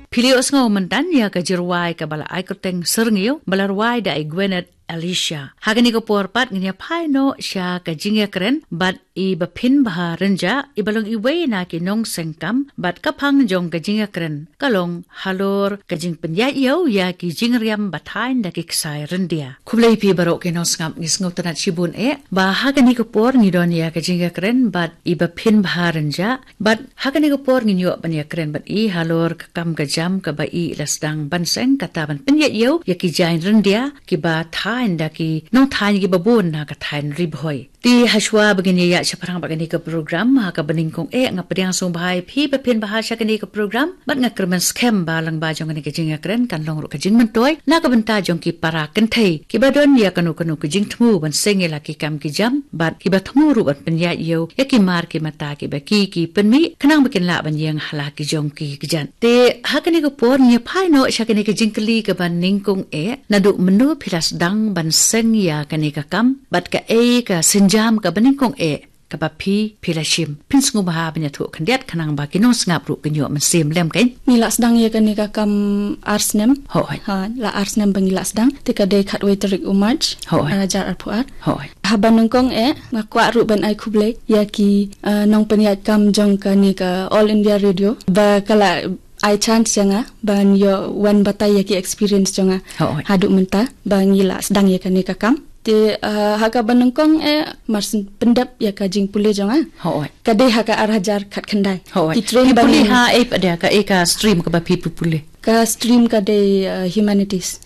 Pilios nga umantan ya ka jirway ka bala ay kuteng serngyo balarway da ay Gwyneth Alicia. Hagani ko porpat nganya paino siya ka jingya kren bat iba pin baha renja ibalong iway na kinong sengkam bat kapang jong ka jingya kren kalong halor ka jing penyayaw ya ki jingriam batayin da kiksay rendia. Kublay pi barok kinong ngap ngisngop tanat shibun ba hagani ko por ngidon ya ka jingya kren bat iba pin baha renja bat hagani ko por nginyo banya kren bat I halor kakam ka jam ka ba I lasdang banseng kataban penyayaw ya ki jayin rendia ki ba daki nong tanya ki babon na ka tain ribhoy. Ti haswa begini ya siaparang bagani ka program ha ka bening kong nga pediang song bahai pi bepin bahasa kani ka program bat nga kerman scam balang bajong kani ka jing kren kan long ru ka jing mentoy na ka benta jong ki para kentai ki badon ya kanu ka jing tmu ban senge la ki kam ki jam bat ki batmu ru bat penya yo ya ki mar ki mata ki ba ki penmi kanang bikin la ban yang hala ki jong ki jan te ha kani ka por nya pai no sha kani ka jing kli ka ban ning kong na du menu pilas dang ban seng ya kani ka kam bat ka ka senjam ka baning kong ka ba pi pilashim pins ngo baha banya thu khandiat khanang ba kinong ngap ru kinyo man sim lem kain nila sedang ya kani ka kam arsnem hoi ha la arsnem bangila sedang tika de khatway terik umarj rajar arpuar hoi haban kong nga kwa ru ban ai khuble ya ki nong paniat kam jong kani ka all india radio ba kala I chance janga ban yo wan batai ya ki experience janga haduk menta bangila sedang ya kani ka kam te haka banengkong marsin pendap ya ka jing pule janga kade haka arhajar khat khandai ki train pule ha pada ka stream ka ba pi pule ka stream kade humanities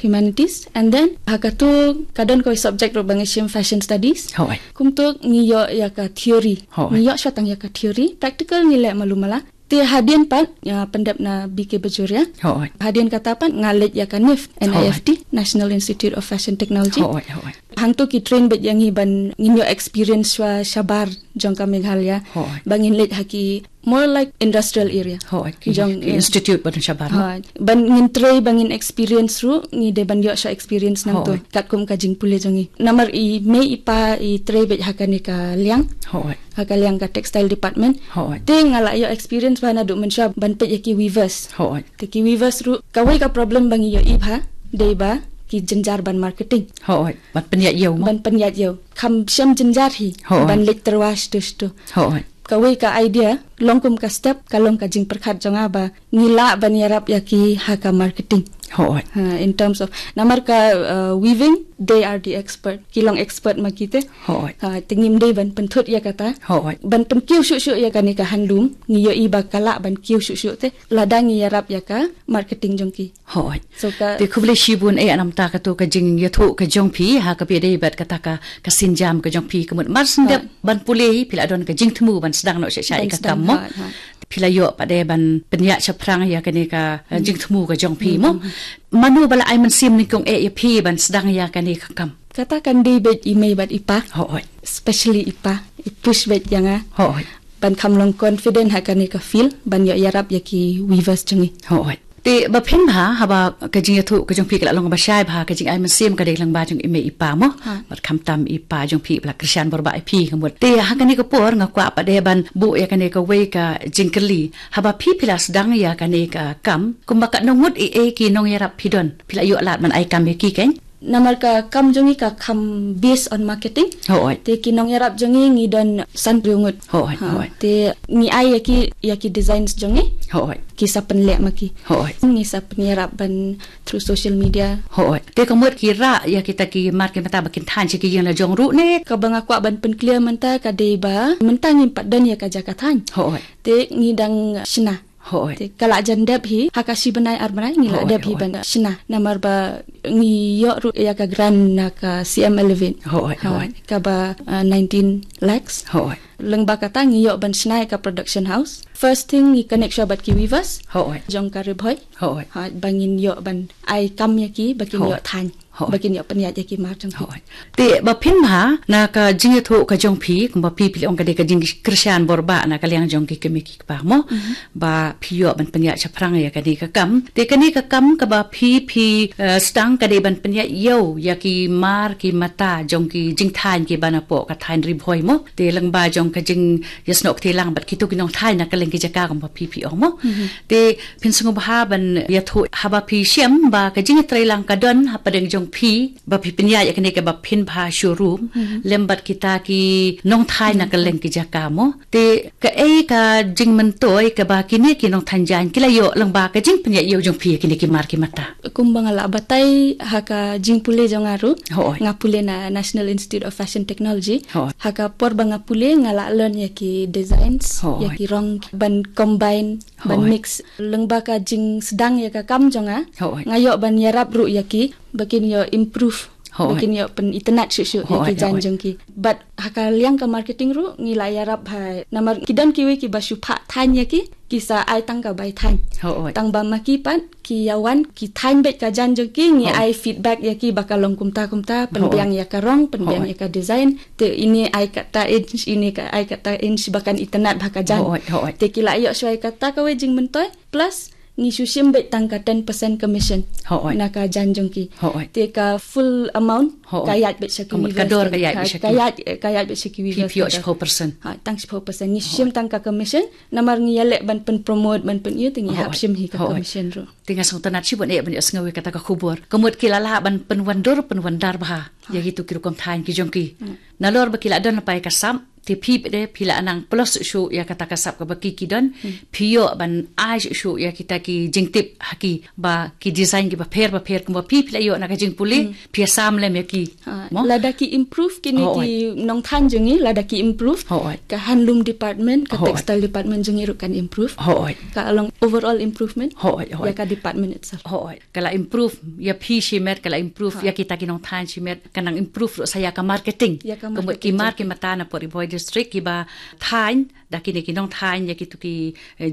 and then haka tu kadon ko subject ro bangishim fashion studies kum tu ngiyo ya ka theory ngiyo syatang ya ka theory practical ngile malumala te hadian pat ya pendap na BK Bajuria hadian kata pat ngalit ya kanif NIFT National Institute of Fashion Technology hang tu ki train bet yang ban nginyo experience wa shabar jong ka Meghalaya bangin let haki more like industrial area jong institute ban shabar ban ngin tray bangin experience ru ngi de ban yo sha experience nang tu kat kum ka jing pule jongi namar I me ipa I tray bet hakani ka liang hakaliang ka textile department te ngala yo experience ba na du mensha ban pet yaki weavers te ki weavers ru kawai ka problem bangi yo ibha deba ki jenjar ban marketing ban penyat yo kham syam jenjar hi ban lek terwas tu kawai ka idea longkum ka step kalong ka jing perkhat jonga ba ngila ban yarap yaki haka marketing in terms of namar ka weaving they are the expert kilong expert makite tingim de ban penthut ya kata ban penkiu shu ya kani ka handloom ngiyo iba kala ban kiu shu te ladang yarap ya ka marketing jongki so ka te khubli shibun anam ta ka to ka jing ya thu ka jongpi ha ka pe de bat kata ka sinjam ka jongpi kemut mar sindap ban pulei pila don ka jing thmu ban sedang no sha ka kammo pila yo pada ban penyak chaprang ya kani ka jing thmu ka jongpi mo manu bala ai man sim ni kong ya pi ban sedang ya kani ka kam katakan di bet email bat ipa especially ipa push bet yanga ban kamlong confident hakani ka feel ban yo yarap ya ki weavers jongi te ba phin bha haba ka jing thu ka jong phi ka long ba shai bha ka jing ai man sim ka de lang ba jong ime ipa mo bat kham tam ipa jong phi bla krishan bor ba ai phi ka mot te ha ka ni ka por nga kwa pa de ban bu ya ka ne ka we ka jing kali haba phi pilas dang ya ka ne ka kam kum ba ka nongut ki nong yarap phidon phila yo lat man ai kam ki ken namar ka kam jongi ka kam based on marketing te kinong yarap jongi ngi don san ryungut te ngi ai yaki designs jongi ki sapen lek maki ngi sapen yarap ban through social media te kamot ki ra ya kita ki market mata bakin than chi ki yang la jong ru ne ka banga kwa ban pen clear menta ka deba menta ngi padan ya ka jakathan te ngi dang shina te kala jandap hi hakashi banai arbanai ngila dap hi ban shina namar ba ngi yo ru ya ka grand na ka CM11 ka ba 19 lakhs leng ba kata ngi yo ban shina ka production house first thing ngi connect shabat ki weavers jong ka ribhoy bangin yo ban ai kam ya ki bakin yo than bagi ni peniat ki mar jong pi te ba phin ma na ka jing tho ka jong pi kum ba pi pi ong ka de ka jing krisyan borba na ka liang jong ki kemi ki pa mo ba pi yo ban peniat cha prang ya ka di ka kam te ka ni ka kam ka ba pi stang ka de ban peniat yo ya ki mar ki mata jong ki jing than ki bana po ka than ri bhoi mo te lang ba jong ka jing yasnok te lang bat ki tu ki nong thai na ka leng ki ja ka ba pi ong mo te phin sungo ba ban ya tho ha ba pi siam ba ka jing tre lang ka don ha padeng jong pi ba pi penya ya kene ka ba phin bha showroom lembat kita ki nong thai na ka leng ki ja ka mo te ka ka jing man toy ka ba kini ki nong than jan ki la yo lang ba ka jing penya yo jong pi kini ki mar ki mata kumbang ala batai ha ka jing pule jong aru ngapule na National Institute of Fashion Technology ha ka por ba ngapule ngala learn ya ki designs ya ki rong ban combine ban mix leng ba ka jing sedang ya ka kam jonga ngayo ban yarap ru ya ki bakin yo improve bakin yo pen internet shu ya ki janjong ki but haka liang ka marketing ru ngila yarap hai namar kidan kiwi ki basu pha than ya ki kisa ai tang ka bai than tang ba maki pan ki yawan ki than bet ka janjong ki ngi ai feedback ya ki bakalong kumta penbiang ya ka rong penbiang ya ka design te ini ai kata inch ini ka ai kata inch bakan internet baka jan te kila yo swai kata ka we jing mentoy plus ngi susim bet tang ka 10% commission na ka janjong ki te ka full amount kayat bet shaki kador kayat bet shaki pi 10% tang 10% ngi susim tang ka commission namar ngi yalek ban pen promote ban pen yu tingi hap sim hi ka commission ro tinga song tanat si bon ban ngawe kata ka khubor kemut kilala ban pen wandar bah ya gitu kiru kom thain ki jongki nalor ba kila don pai ka sam te pi de pila anang plus shu ya kata kasap ka baki kidon pio ban ai shu ya kita ki jingtip haki ba ki design ki ba pher ko pi pila yo na ka jing puli pi sam le me ki lada ki improve kini ki nong than jungi lada ki improve ka handloom department ka textile department jungi ru kan improve ka along overall improvement ya ka department itself kala improve ya pi shimet kala improve ya kita ki nong than shimet kanang improve ro saya ka marketing kemut ki mar ki mata na pori boy district ki ba thain da kini ki nong thain ya ki tu ki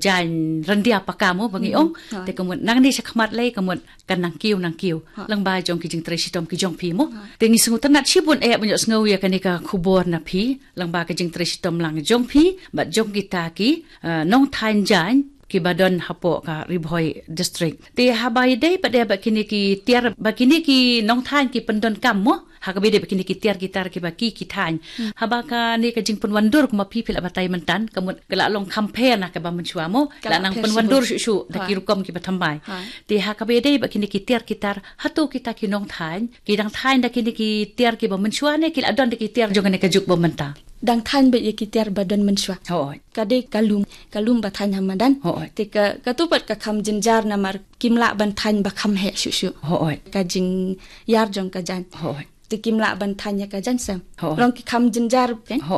jan randia pakamo bangi ong te kemut nang ni sa khamat le kemut kanang kiu lang ba jong ki jing tresitom ki jong pi mo te ngi sungu tanat sibun banyo sngo ya kanika khubor na pi lang ba ka jing tresitom lang jong pi ba jong kita ki nong thain jan ki badon hapo ka Ribhoi district te habai dei pada ba kini ki tiar ba kini ki nong thain ki pendon kam mo ha ka bede ba kini ki tiar gitar ki ba ki thain haba ka ni ka jing penwandur kuma pipil abatai mentan kamut kala long campaign na ka ba menchua mo la nang penwandur shu da ki rukom ki ba thambai te ha ka bede ba kini ki tiar gitar hatu kita ki nong thain ki dang thain da kini ki tiar ki ba menchua ne ki adon da ki tiar jongane ka juk ba menta dang than be ye kitiar badan menshwa kade kalum ba than hamadan te ka katupat ka kham jinjar namar kimla ban than ba kham he shu ka jing yar jong ka jan te kimla ban than ya ka jan sam rong ki kham jinjar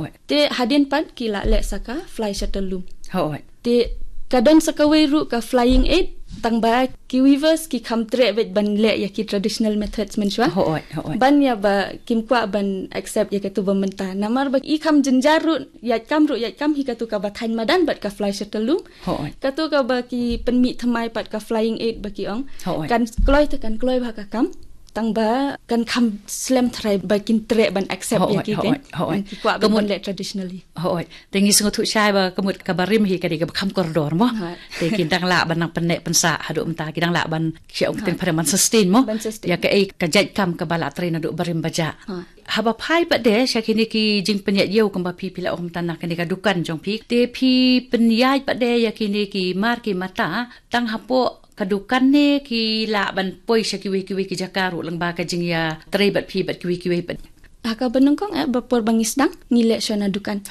te hadin pan kila le saka fly shuttle loom te kadon sakawe ru ka flying aid tang ba ki weavers ki kham tre bet ban le ya ki traditional methods menshwa ban ya ba kim kwa ban accept ya ka tu bamenta namar ba I kham jinjar ru ya kam hi ka tu ka ba than madan bat ka fly shuttle loom ka tu ka ba ki penmi thamai pat ka flying aid ba ki ong kan kloi ba ka kam tang ba kan kham slam thrai ba kin tre ban accept ya ki ken ki kwa ba le traditionally tengi sungu thu shai ba kamut ka barim hi ka di ka kham koridor mo te kin dang la ban nang penne pensa hadu mta ki dang la ban ki ong ten paraman sustain mo ya ka ka jaj kam ka bala train du barim baja haba phai pa de shakini ki jing penya yeu kamba pi pila om tanah kani ka dukan jong pi te pi penyai pa de yakini ki mar ki mata tang hapo kadukan ne ki la ban poi shakiwi ki jakaru lang ba ka jing ya trebat pi bat kiwi bat haka benongkong ba por bangisdang ngile shona dukan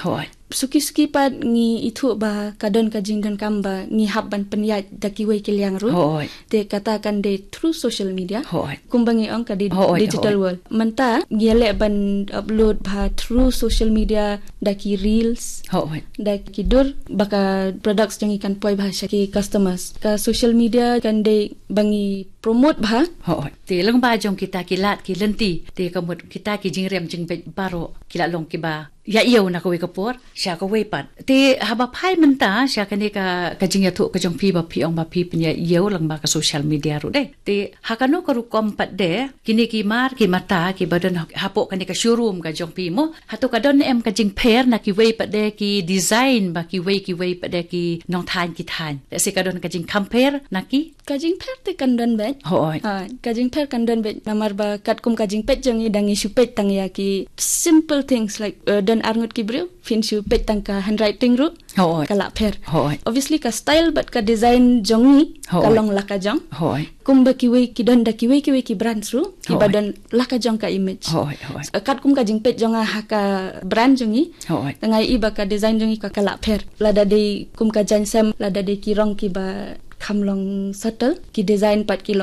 suki pat ngi itu ba kadon ka jing don kamba ngi habban penyat daki wei kiliang ru te katakan de through social media kumbangi ong ka di digital world menta ngile ban upload ba through social media daki reels daki dur baka products jang ikan poi bahasa ki customers ka social media kan de bangi promote ba te lang ba jong kita kilat ki lenti te kamut kita ki jing rem jing baro kila long ki ba ya iyo na ko kapor sya ko we pat ti haba phai menta sya kani ka jing ya thu ka jong pi ba pi ong ba pi pnya iyo lang ba ka social media ru de ti hakano ko ru kompat de kini ki mar ki mata ki badan hapo kani ka showroom ka jong pi mo hatu ka don em ka jing pair na ki we pat de ki design ba ki we pat de ki nong than ki than se ka don ka jing compare na ki kajing pair te kandan bet hoi kajing pair kandan bet namar ba kat kum kajing pet jangi dangi supet tang ya ki simple things like dan arngut ki brio fin supet tang ka handwriting ru kala pair obviously ka style but ka design jongi kalong laka jong kum ba ki we ki don da ki we ki brand ru ki badan laka jong ka image kat kum kajing pet jonga ha ka brand jongi tangai iba ka design jongi ka kala pair lada de kum ka jan sem lada de ki rong ki ba kamlong subtle ki design pat ki